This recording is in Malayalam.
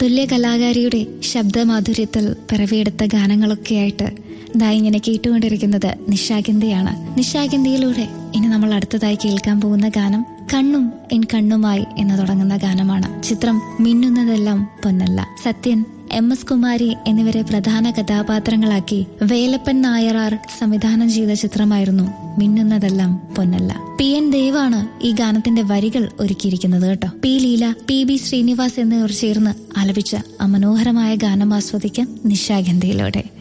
തുല്യ കലാകാരിയുടെ ശബ്ദമാധുര്യത്തിൽ പിറവിയെടുത്ത ഗാനങ്ങളൊക്കെയായിട്ട് ഇങ്ങനെ കേട്ടുകൊണ്ടിരിക്കുന്നത് നിശാഗന്ധിയാണ്. നിശാഗന്ധിയിലൂടെ ഇനി നമ്മൾ അടുത്തതായി കേൾക്കാൻ പോകുന്ന ഗാനം കണ്ണും എൻ കണ്ണുമായി എന്ന് തുടങ്ങുന്ന ഗാനമാണ്. ചിത്രം മിന്നുന്നതെല്ലാം പൊന്നല്ല. സത്യൻ, MS കുമാരി എന്നിവരെ പ്രധാന കഥാപാത്രങ്ങളാക്കി വേലപ്പൻ നായരാർ സംവിധാനം ചെയ്ത ചിത്രമായിരുന്നു മിന്നുന്നതെല്ലാം പൊന്നല്ല. PN ദേവാണ് ഈ ഗാനത്തിന്റെ വരികൾ ഒരുക്കിയിരിക്കുന്നത് കേട്ടോ. P ലീല, PB ശ്രീനിവാസ് എന്നിവർ ചേർന്ന് ആലപിച്ച ആ മനോഹരമായ ഗാനം ആസ്വദിക്കാം നിശാഗന്ധിയിലൂടെ.